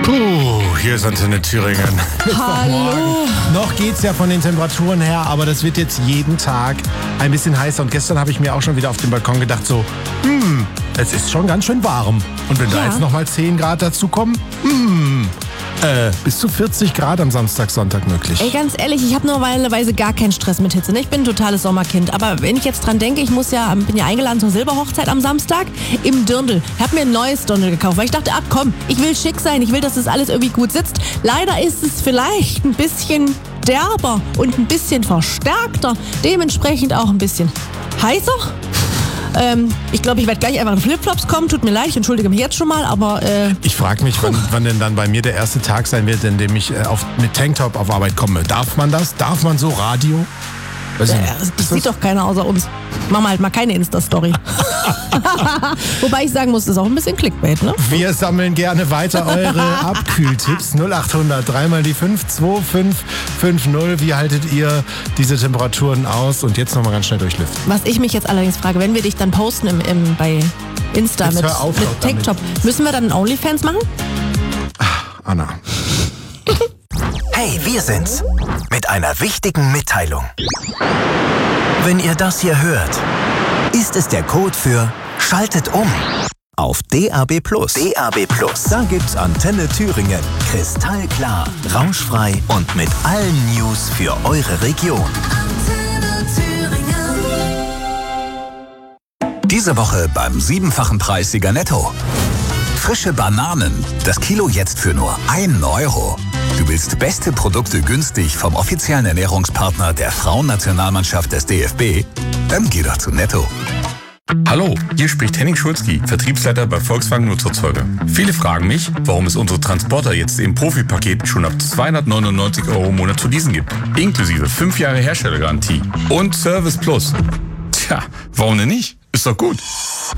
Hier ist Antenne Thüringen. Hallo. Noch geht's ja von den Temperaturen her, aber das wird jetzt jeden Tag ein bisschen heißer. Und gestern habe ich mir auch schon wieder auf dem Balkon gedacht, so, es ist schon ganz schön warm. Und wenn da jetzt nochmal 10 Grad dazu kommen, bis zu 40 Grad am Samstag, Sonntag möglich. Ey, ganz ehrlich, ich habe normalerweise gar keinen Stress mit Hitze. Ne? Ich bin ein totales Sommerkind. Aber wenn ich jetzt dran denke, ich bin ja eingeladen zur Silberhochzeit am Samstag im Dirndl. Ich habe mir ein neues Dirndl gekauft, weil ich dachte, komm, ich will schick sein. Ich will, dass das alles irgendwie gut sitzt. Leider ist es vielleicht ein bisschen derber und ein bisschen verstärkter. Dementsprechend auch ein bisschen heißer. Ich glaube, ich werde gleich einfach in Flipflops kommen. Tut mir leid, ich entschuldige mich jetzt schon mal, aber... Ich frage mich, wann denn dann bei mir der erste Tag sein wird, in dem ich mit Tanktop auf Arbeit komme. Darf man das? Darf man so Radio? Das sieht doch keiner außer uns. Machen wir halt mal keine Insta-Story. Wobei ich sagen muss, das ist auch ein bisschen Clickbait, ne? Wir sammeln gerne weiter eure Abkühltipps. 0800 3 mal die 5 2550. Wie haltet ihr diese Temperaturen aus? Und jetzt nochmal ganz schnell durchlüften. Was ich mich jetzt allerdings frage, wenn wir dich dann posten bei Insta jetzt mit Tanktop, müssen wir dann einen OnlyFans machen? Ach, Anna. Hey, wir sind's. Mit einer wichtigen Mitteilung. Wenn ihr das hier hört, ist es der Code für Schaltet um auf DAB+. DAB+. Da gibt's Antenne Thüringen. Kristallklar, rauschfrei und mit allen News für eure Region. Antenne Thüringen. Diese Woche beim 7-fachen Preis Sieger Netto. Frische Bananen. Das Kilo jetzt für nur 1 Euro. Du willst beste Produkte günstig vom offiziellen Ernährungspartner der Frauennationalmannschaft des DFB? Dann geh doch zu Netto. Hallo, hier spricht Henning Schulzki, Vertriebsleiter bei Volkswagen Nutzerzeuger. Viele fragen mich, warum es unsere Transporter jetzt im Profipaket schon ab 299 € im Monat zu leasen gibt. Inklusive 5 Jahre Herstellergarantie und Service Plus. Tja, warum denn nicht? Ist doch gut.